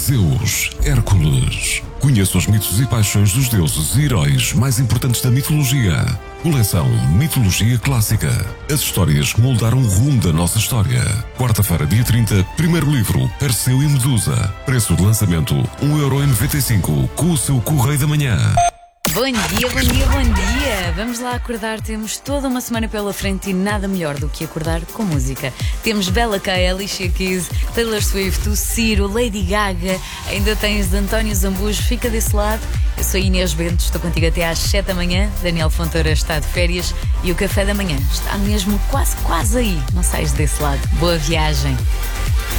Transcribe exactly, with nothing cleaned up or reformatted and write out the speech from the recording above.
Zeus, Hércules. Conheça os mitos e paixões dos deuses e heróis mais importantes da mitologia. Coleção Mitologia Clássica. As histórias que moldaram o rumo da nossa história. Quarta-feira, dia trinta, primeiro livro, Perseu e Medusa. Preço de lançamento, um euro e noventa e cinco, com o seu Correio da Manhã. Bom dia, bom dia, bom dia. Vamos lá acordar, temos toda uma semana pela frente e nada melhor do que acordar com música. Temos Bella Kaye, Alicia Keys, Taylor Swift, o Ciro, Lady Gaga, ainda tens António Zambujo, fica desse lado. Eu sou Inês Bento, estou contigo até às sete da manhã. Daniel Fontoura está de férias e o café da manhã está mesmo quase, quase aí. Não saias desse lado. Boa viagem.